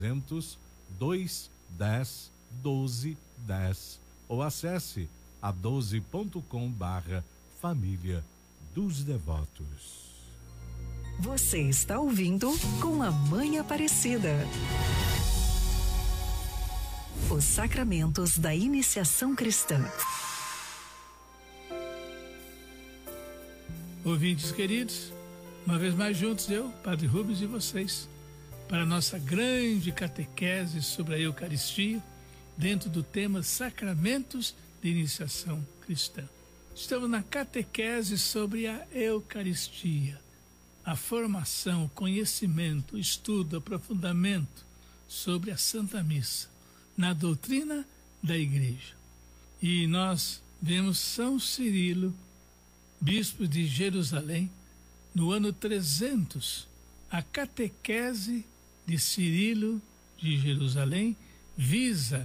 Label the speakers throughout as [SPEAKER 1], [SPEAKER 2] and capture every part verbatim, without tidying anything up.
[SPEAKER 1] duzentos, dois, dez, doze, dez ou acesse a doze ponto com barra família dos devotos.
[SPEAKER 2] Você está ouvindo Com a Mãe Aparecida. Os sacramentos da iniciação cristã.
[SPEAKER 3] Ouvintes queridos, uma vez mais juntos eu, Padre Rubens e vocês, para a nossa grande catequese sobre a Eucaristia, dentro do tema Sacramentos de Iniciação Cristã. Estamos na catequese sobre a Eucaristia, a formação, o conhecimento, o estudo, o aprofundamento sobre a Santa Missa, na doutrina da Igreja. E nós vemos São Cirilo, bispo de Jerusalém, no ano trezentos, a catequese de Cirilo de Jerusalém visa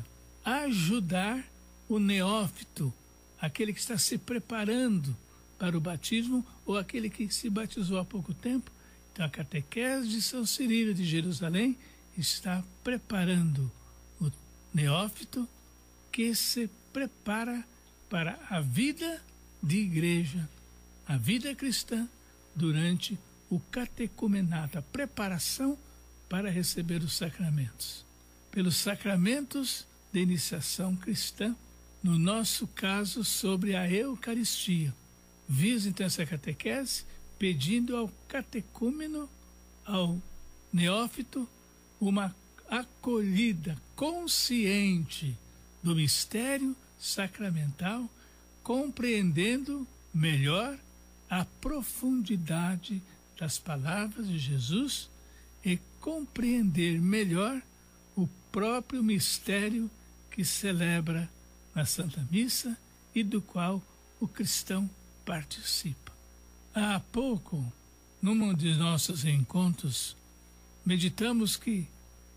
[SPEAKER 3] ajudar o neófito, aquele que está se preparando para o batismo ou aquele que se batizou há pouco tempo. Então a catequese de São Cirilo de Jerusalém está preparando o neófito que se prepara para a vida de igreja, a vida cristã, durante o catecumenato, a preparação para receber os sacramentos. Pelos sacramentos de iniciação cristã, no nosso caso sobre a Eucaristia. Visa então essa catequese pedindo ao catecúmeno, ao neófito, uma acolhida consciente do mistério sacramental, compreendendo melhor a profundidade das palavras de Jesus e compreender melhor o próprio mistério que celebra na Santa Missa e do qual o cristão participa. Há pouco, num de nossos encontros, meditamos que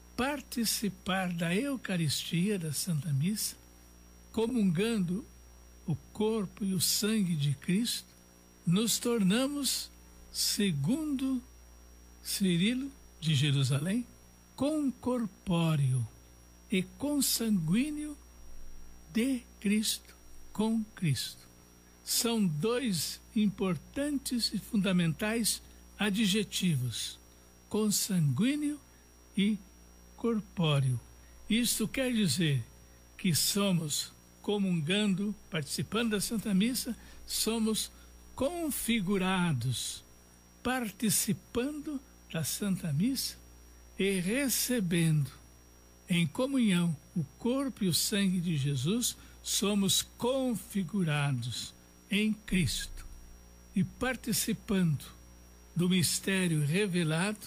[SPEAKER 3] participar da Eucaristia, da Santa Missa, comungando o corpo e o sangue de Cristo, nos tornamos, segundo Cirilo de Jerusalém, concorpóreo e consanguíneo de Cristo com Cristo. São dois importantes e fundamentais adjetivos: consanguíneo e corpóreo. Isto quer dizer que somos, comungando, participando da Santa Missa, somos configurados, participando da Santa Missa e recebendo em comunhão o corpo e o sangue de Jesus, somos configurados em Cristo e participando do mistério revelado.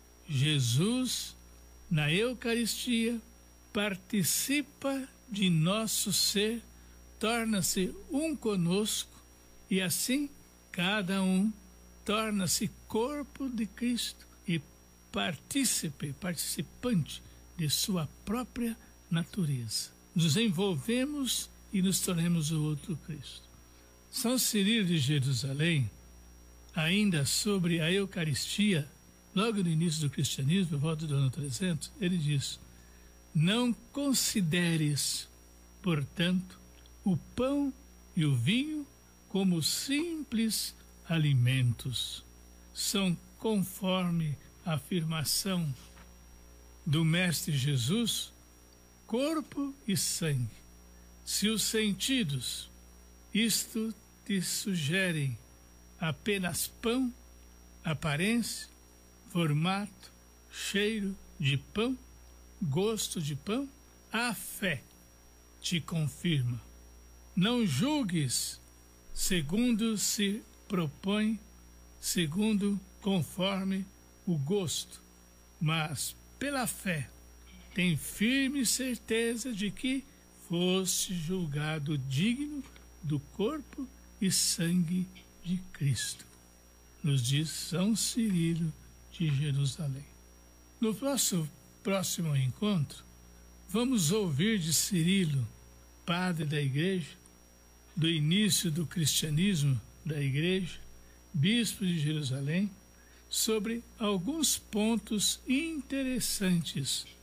[SPEAKER 3] Jesus, na Eucaristia, participa de nosso ser, torna-se um conosco e assim cada um torna-se corpo de Cristo e partícipe, participante de sua própria natureza. Nos envolvemos e nos tornamos o outro Cristo. São Cirilo de Jerusalém, ainda sobre a Eucaristia, logo no início do cristianismo, por volta do ano trezentos, ele diz: não consideres, portanto, o pão e o vinho como simples alimentos. São, conforme a afirmação do Mestre Jesus, corpo e sangue. Se os sentidos, isto te sugerem apenas pão, aparência, formato, cheiro de pão, gosto de pão, a fé te confirma. Não julgues segundo se propõe, segundo conforme o gosto, mas pela fé tem firme certeza de que foste julgado digno do corpo e sangue de Cristo, nos diz São Cirilo de Jerusalém. No nosso próximo encontro, vamos ouvir de Cirilo, padre da Igreja, do início do cristianismo da Igreja, bispo de Jerusalém, sobre alguns pontos interessantes